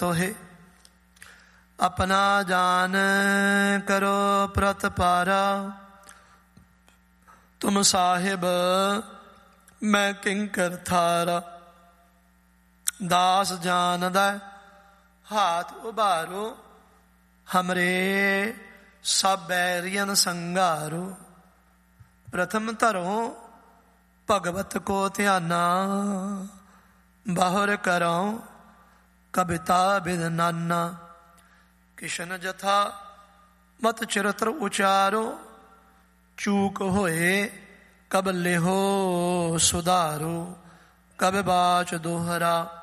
ਤੋਹੇ। ਆਪਣਾ ਜਾਨ ਕਰੋ ਪ੍ਰਤਪਾਰਾ, ਤੁਮ ਸਾਹਿਬ ਮੈਂ ਕਿੰਕਰ ਥਾਰਾ। ਦਾਸ ਜਾਨਦਾ ਹਾਥ ਉਭਾਰੋ, ਹਮਰੇ ਸਭ ਬੈਰੀਅਨ ਸੰਘਾਰੋ। ਪ੍ਰਥਮ ਧਰੋ ਭਗਵਤ ਕੋ ਧਿਆਨਾ, ਬਾਹੁਰ ਕਰੋ ਕਬਿਤਾ ਬਿਦ ਨਾਨਾ। ਕਿਸ਼ਨ ਜਥਾ ਮਤ ਚਰਿਤ੍ਰ ਉਚਾਰੋ, ਚੂਕ ਹੋਏ ਕਬ ਲਿਹੋ ਸੁਧਾਰੋ। ਕਬ ਬਾਚ ਦੋਹਰਾ